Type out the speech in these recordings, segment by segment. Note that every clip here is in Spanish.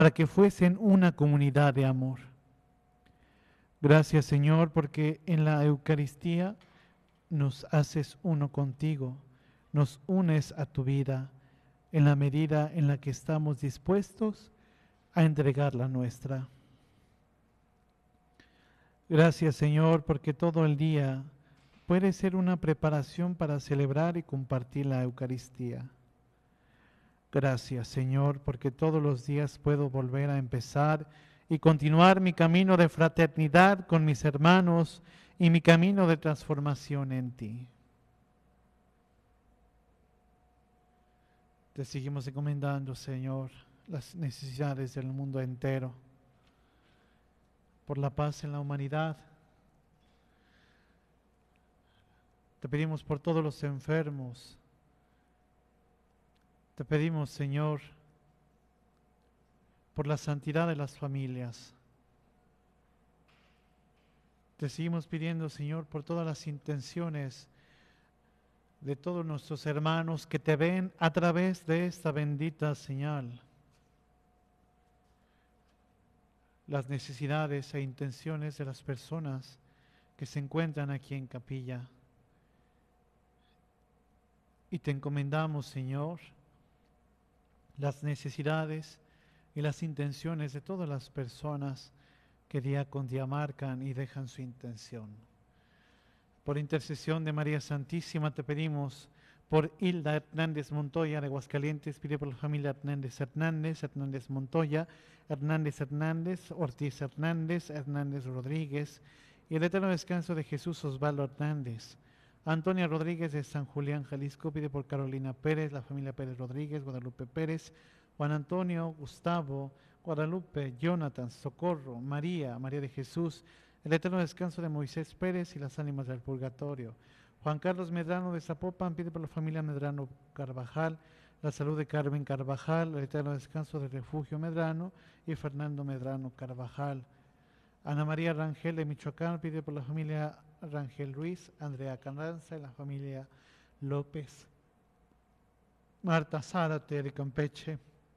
para que fuesen una comunidad de amor. Gracias, Señor, porque en la Eucaristía nos haces uno contigo, nos unes a tu vida en la medida en la que estamos dispuestos a entregar la nuestra. Gracias, Señor, porque todo el día puede ser una preparación para celebrar y compartir la Eucaristía. Gracias, Señor, porque todos los días puedo volver a empezar y continuar mi camino de fraternidad con mis hermanos y mi camino de transformación en ti. Te seguimos encomendando, Señor, las necesidades del mundo entero, por la paz en la humanidad. Te pedimos por todos los enfermos. Te pedimos, Señor, por la santidad de las familias. Te seguimos pidiendo, Señor, por todas las intenciones de todos nuestros hermanos que te ven a través de esta bendita señal. Las necesidades e intenciones de las personas que se encuentran aquí en capilla. Y te encomendamos, Señor, las necesidades y las intenciones de todas las personas que día con día marcan y dejan su intención. Por intercesión de María Santísima te pedimos por Hilda Hernández Montoya de Aguascalientes, pide por la familia Hernández Hernández, Hernández Montoya, Hernández Hernández, Ortiz Hernández, Hernández Rodríguez y el eterno descanso de Jesús Osvaldo Hernández. Antonia Rodríguez de San Julián, Jalisco, pide por Carolina Pérez, la familia Pérez Rodríguez, Guadalupe Pérez, Juan Antonio, Gustavo, Guadalupe, Jonathan, Socorro, María, María de Jesús, el eterno descanso de Moisés Pérez y las ánimas del purgatorio. Juan Carlos Medrano de Zapopan pide por la familia Medrano Carvajal, la salud de Carmen Carvajal, el eterno descanso de Refugio Medrano y Fernando Medrano Carvajal. Ana María Rangel de Michoacán pide por la familia Rangel Ruiz, Andrea Carranza y la familia López. Marta Zárate de Campeche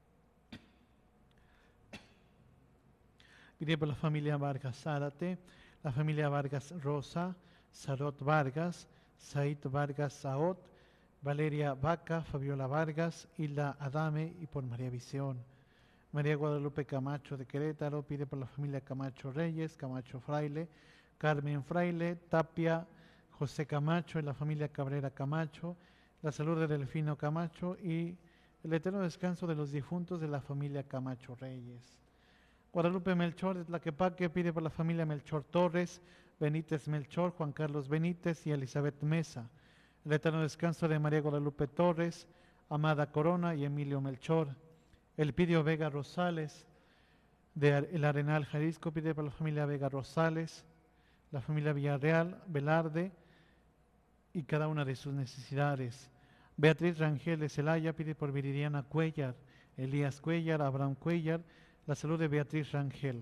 pide por la familia Vargas Zárate, la familia Vargas Rosa, Sarot Vargas, Said Vargas Saot, Valeria Vaca, Fabiola Vargas, Hilda Adame y por María Visión. María Guadalupe Camacho de Querétaro pide por la familia Camacho Reyes, Camacho Fraile, Carmen Fraile, Tapia, José Camacho y la familia Cabrera Camacho, la salud de Delfino Camacho y el eterno descanso de los difuntos de la familia Camacho Reyes. Guadalupe Melchor de Tlaquepaque pide por la familia Melchor Torres, Benítez Melchor, Juan Carlos Benítez y Elizabeth Mesa. El eterno descanso de María Guadalupe Torres, Amada Corona y Emilio Melchor. Elpidio Vega Rosales de El Arenal, Jalisco, pide por la familia Vega Rosales, la familia Villarreal, Velarde y cada una de sus necesidades. Beatriz Rangel de Celaya pide por Viridiana Cuellar, Elías Cuellar, Abraham Cuellar, la salud de Beatriz Rangel.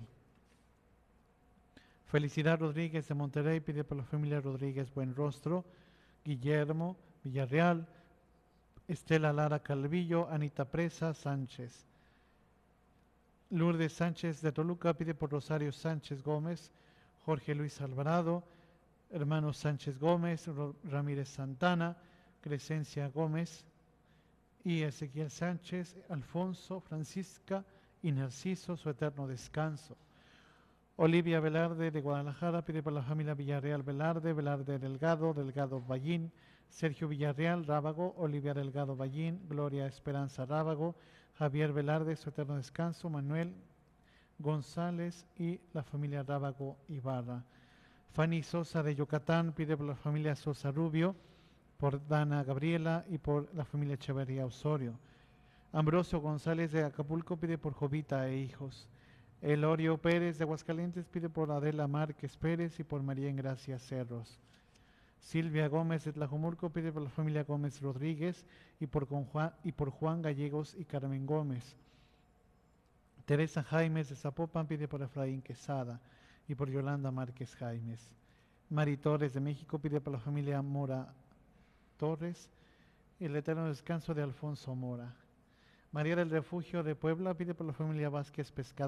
Felicidad Rodríguez de Monterrey pide por la familia Rodríguez Buenrostro, Guillermo Villarreal, Estela Lara Calvillo, Anita Presa Sánchez. Lourdes Sánchez de Toluca pide por Rosario Sánchez Gómez, Jorge Luis Alvarado, hermanos Sánchez Gómez, Ramírez Santana, Crescencia Gómez y Ezequiel Sánchez, Alfonso, Francisca y Narciso, su eterno descanso. Olivia Velarde de Guadalajara pide por la familia Villarreal Velarde, Velarde Delgado, Delgado Ballín, Sergio Villarreal Rábago, Olivia Delgado Ballín, Gloria Esperanza Rábago, Javier Velarde, su eterno descanso, Manuel González y la familia Rábago Ibarra. Fanny Sosa de Yucatán pide por la familia Sosa Rubio, por Dana Gabriela y por la familia Echeverría Osorio. Ambrosio González de Acapulco pide por Jovita e hijos. Elorio Pérez de Aguascalientes pide por Adela Márquez Pérez y por María Engracia Cerros. Silvia Gómez de Tlajomulco pide por la familia Gómez Rodríguez y por Juan Gallegos y Carmen Gómez. Teresa Jaimes de Zapopan pide por Efraín Quesada y por Yolanda Márquez Jaimes. Mari Torres de México pide por la familia Mora Torres y el eterno descanso de Alfonso Mora. María del Refugio de Puebla pide por la familia Vázquez Pescador.